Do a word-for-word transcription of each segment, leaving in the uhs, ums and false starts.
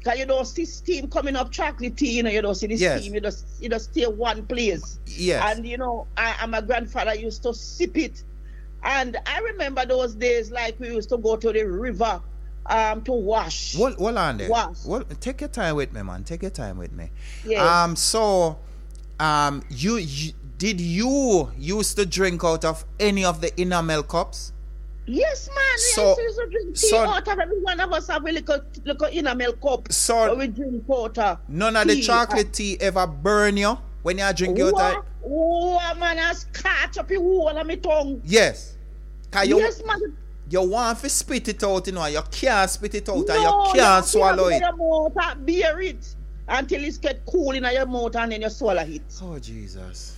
Because you don't see steam coming up chocolate tea, you know, you don't see the Yes. steam, you just you just stay one place. Yes. And you know, I and my grandfather used to sip it. And I remember those days like we used to go to the river um to wash. Hold, hold on there. Wash. Well, take your time with me, man. Take your time with me. Yes. Um. So, um, you, you did you used to drink out of any of the enamel cups? Yes, man. So- yes, we used to drink tea so- out of every one of us have a little little enamel cup. So- where we drink water. None of the tea. chocolate tea ever burn you when you drink your time? Oh, oh, man, I scratch up your whole of my tongue. Yes. Cause you, Yes, man. you want to spit it out, you know, you can't spit it out and No, you can't swallow you it. have to your mouth and bear it until it get cool in your mouth and then you swallow it. Oh, Jesus.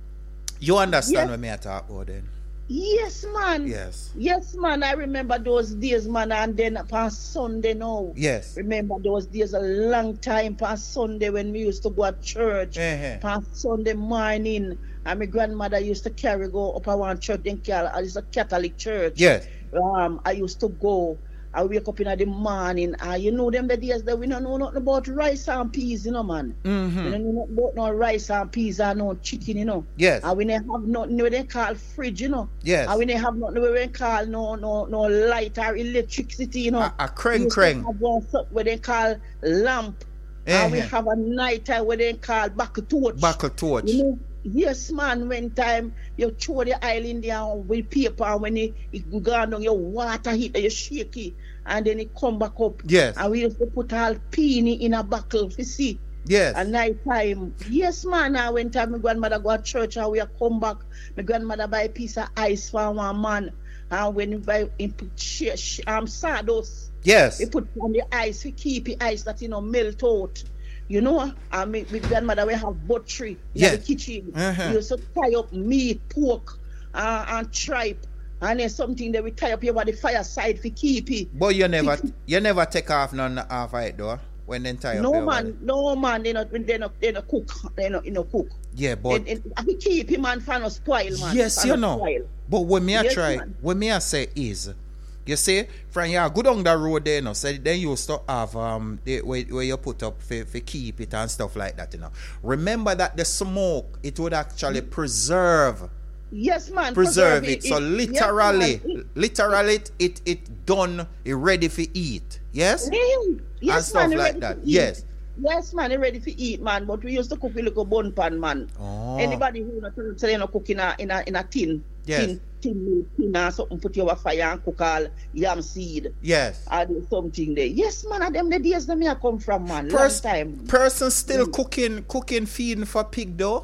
You understand Yes. what me I talk about then? Yes, man. Yes. Yes, man. I remember those days, man. And then past Sunday now. Yes. Remember those days a long time past Sunday when we used to go at church. Eh-heh. Past Sunday morning. And my grandmother used to carry go up at one church in Cal. It's a Catholic church. Yes. Um, I used to go. I wake up in the morning. And you know them the days that we don't know nothing about rice and peas, you know, man. Mm-hmm. We don't know nothing about no rice and peas and no chicken, you know. Yes. And we don't have nothing where they call fridge, you know. Yes. And we don't have nothing where they call no no no light or electricity, you know. A, a creng We used to creng. have one something where they call lamp. And we Eh-heh. have a night time where they call buckle torch. Buckle torch. You know, yes, man, when time you throw the oil in there with paper and when it, it go down, your water heat and you shake it and then it come back up. Yes. And we used to put all peony in a buckle to see. Yes. At night time. Yes, man, and when time my grandmother go to church and we come back, my grandmother buy a piece of ice for one man. And when we buy him put sh- sh- um, sawdust. Yes. We put on the ice, we keep the ice that you know melt out. You know, and my, my grandmother will have butchery in Yes. the kitchen. Uh-huh. We used to tie up meat, pork, uh, and tripe. And then something that we tie up here by the fireside for keep it. But you never you never take off none off it though when they tie up No your man, body. no man, they not they not they not cook. They not you know cook. Yeah, but And, and, we keep him man for no spoil, man. yes, for you no know. spoil. But what me I Yes, try, man. what me I say is, you see, from you go down the road there, you know, so then you used to have um the, where, where you put up for, for keep it and stuff like that, you know. Remember that the smoke, it would actually preserve Yes, man. preserve it. So Yes, literally, man. It- literally it, it it done, it ready for eat. Yes? Mm, yes, And stuff man, it like ready that. to eat. Yes. Yes, man, it ready to eat, man. But we used to cook with little bun pan, man. Oh. Anybody who not say you know cook in a in a in a tin, Yes. tin, tin, tin or something, put you over fire and cook all yam seed Yes. or do something there. Yes, man, and them the days them here come from, man. Pers- Long time. person still Mm. cooking cooking feeding for pig though?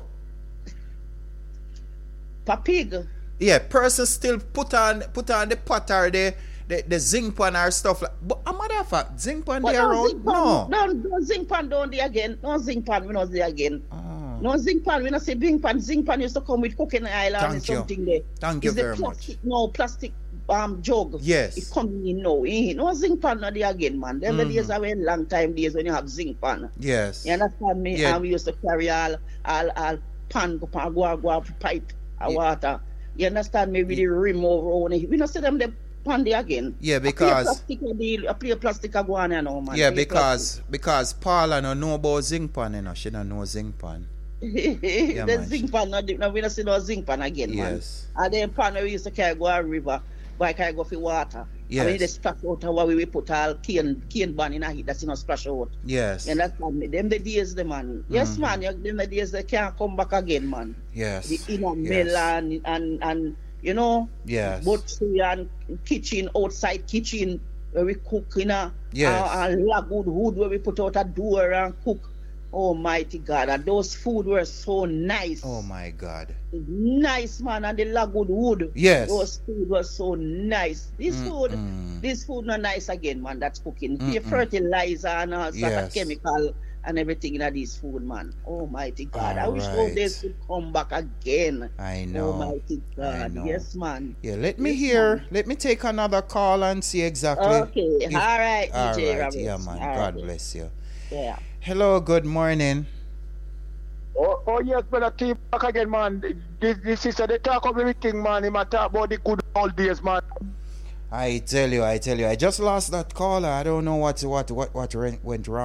For pig. Yeah, person still put on put on the pot or the the, the zinc pan or stuff like. But a matter of fact, zinc pan But there no around? zinc pan, No. no, no zinc pan down there again. No zinc pan, we not there again. Oh, No zinc pan, we not say zinc pan. Zinc pan used to come with cooking oil and Thank you. something there. Thank you It's the very much. plastic, No, plastic um jug. Yes. It coming in now. Eh? No zinc pan not there again, man. Them the Mhm. days are very long time days when you have zinc pan. Yes. You understand me? Yeah. And we used to carry all all all pan go pan go go up pipe of Yeah. water. You understand me with the rim over on it. We not see them the pan there again. Yeah, A play because plastic a deal, a play plastic a go on here now, man. yeah, Play because because Paula no know about zinc pan, you know. She don't know zinc pan. plastic. Yeah, The man. zinc pan, no, no, we not see no zinc pan again, man. Yes. And then pan where we used to carry go a river, go carry go for water. Yes. And we just splash out how we put all cane cane ban in a heat that's in a splash out. Yes. You understand me? Them the days, the man. Yes, Mhm. man. You, them the days they can't come back again, man. Yes. The inner Yes. melon and and you know, Yes. butchery and kitchen, outside kitchen where we cook in a Yes. uh, and lagwood wood where we put out a door and cook. Almighty God, and those food were so nice. Oh my God. Nice, man, and the lagwood wood. Yes. Those food was so nice. This food, Mm-mm. this food not nice again, man. That's cooking. The Mm-mm. fertilizer and all sort Yes. of chemical and everything in this food, man. Almighty God. I wish Alright. those days could come back again. I know. Almighty I God. know. Yes, man. Yeah, let me Yes, hear. man. Let me take another call and see exactly. Okay. if- all right, All D J right. Roberts. Yeah, man. All God right. bless you. Yeah. Hello. Good morning. Oh, oh yes, brother T back again, man. This this is uh, they talk of everything, man. He might talk about the good old days, man. I tell you. I tell you. I just lost that caller. I don't know what what what what went wrong.